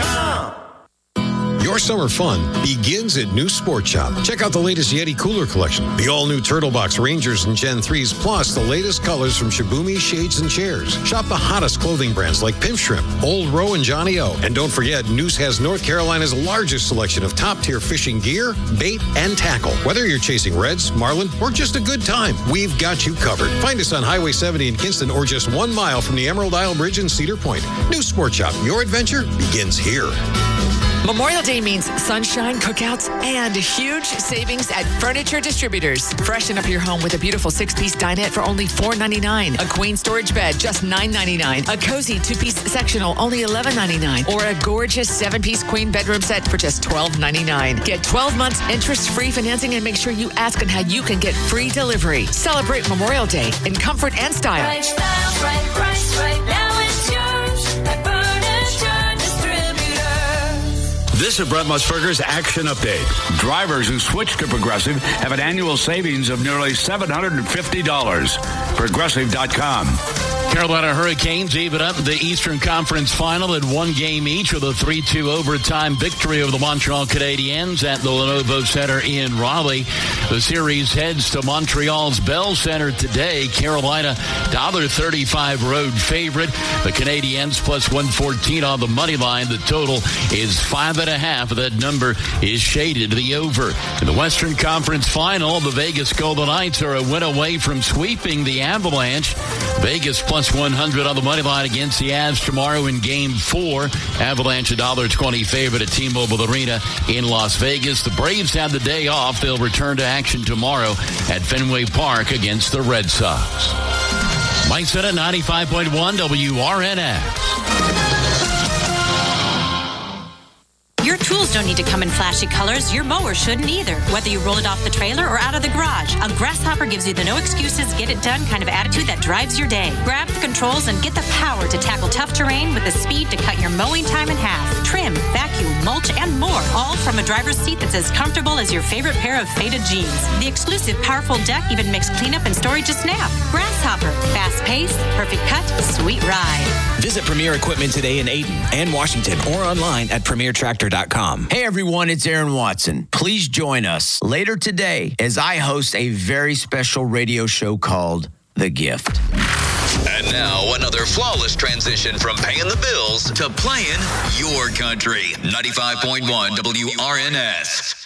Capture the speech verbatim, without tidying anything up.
com. Your summer fun begins at New Sport Shop. Check out the latest Yeti cooler collection, the all-new Turtle Box Rangers and Gen threes, plus the latest colors from Shibumi Shades and Chairs. Shop the hottest clothing brands like Pimp Shrimp, Old Row, and Johnny O. And don't forget, Noose has North Carolina's largest selection of top-tier fishing gear, bait, and tackle. Whether you're chasing reds, marlin, or just a good time, we've got you covered. Find us on Highway seventy in Kinston or just one mile from the Emerald Isle Bridge in Cedar Point. New Sport Shop, your adventure begins here. Memorial Day means sunshine, cookouts, and huge savings at Furniture Distributors. Freshen up your home with a beautiful six-piece dinette for only four ninety-nine. A queen storage bed, just nine ninety-nine. A cozy two-piece sectional, only eleven ninety-nine. Or a gorgeous seven-piece queen bedroom set for just twelve ninety-nine. Get twelve months interest-free financing and make sure you ask on how you can get free delivery. Celebrate Memorial Day in comfort and style. Right style, right price, right now it's yours at Furniture Distributors. This is Brent Musburger's Action Update. Drivers who switch to Progressive have an annual savings of nearly seven hundred fifty dollars. Progressive dot com. Carolina Hurricanes even up the Eastern Conference Final at one game each with a three two overtime victory over the Montreal Canadiens at the Lenovo Center in Raleigh. The series heads to Montreal's Bell Center today. Carolina, one thirty-five road favorite. The Canadiens plus one fourteen on the money line. The total is five and a half. That number is shaded to the over. In the Western Conference Final, the Vegas Golden Knights are a win away from sweeping the Avalanche. Vegas plus one hundred on the money line against the Avs tomorrow in Game four. Avalanche a one dollar twenty favorite at T-Mobile Arena in Las Vegas. The Braves have the day off. They'll return to action tomorrow at Fenway Park against the Red Sox. Mike Senna, ninety-five point one W R N X. Your tools don't need to come in flashy colors. Your mower shouldn't either. Whether you roll it off the trailer or out of the garage, a Grasshopper gives you the no excuses, get it done kind of attitude that drives your day. Grab the controls and get the power to tackle tough terrain with the speed to cut your mowing time in half. Trim, vacuum, mulch, and more, all from a driver's seat that's as comfortable as your favorite pair of faded jeans. The exclusive powerful deck even makes cleanup and storage a snap. Grasshopper, fast pace, perfect cut, sweet ride. Visit Premier Equipment today in Ayton and Washington or online at premier tractor dot com. Hey everyone, it's Aaron Watson. Please join us later today as I host a very special radio show called The Gift. And now another flawless transition from paying the bills to playing your country. ninety-five point one W R N S.